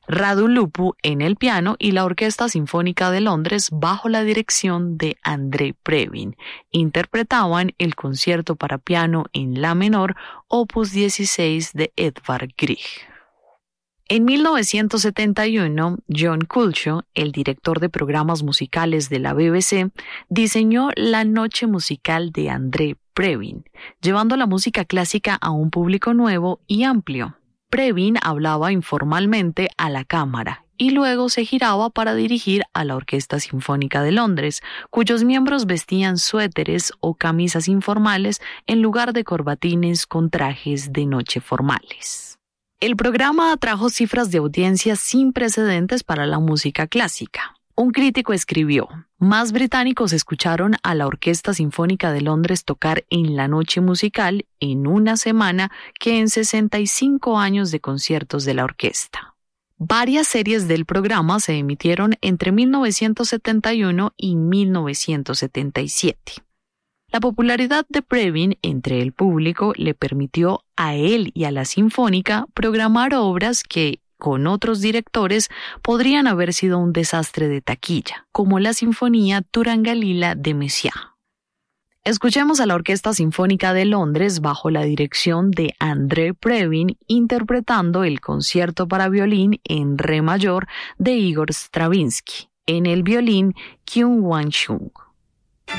Radu Lupu en el piano y la Orquesta Sinfónica de Londres bajo la dirección de André Previn interpretaban el concierto para piano en la menor opus 16 de Edvard Grieg. En 1971, John Culshaw, el director de programas musicales de la BBC, diseñó la Noche Musical de André Previn, llevando la música clásica a un público nuevo y amplio. Previn hablaba informalmente a la cámara y luego se giraba para dirigir a la Orquesta Sinfónica de Londres, cuyos miembros vestían suéteres o camisas informales en lugar de corbatines con trajes de noche formales. El programa atrajo cifras de audiencia sin precedentes para la música clásica. Un crítico escribió: más británicos escucharon a la Orquesta Sinfónica de Londres tocar en la noche musical en una semana que en 65 años de conciertos de la orquesta. Varias series del programa se emitieron entre 1971 y 1977. La popularidad de Previn entre el público le permitió a él y a la Sinfónica programar obras que, con otros directores, podrían haber sido un desastre de taquilla, como la Sinfonía Turangalila de Messiaen. Escuchemos a la Orquesta Sinfónica de Londres bajo la dirección de André Previn interpretando el concierto para violín en re mayor de Igor Stravinsky, en el violín Kyung Wan Chung.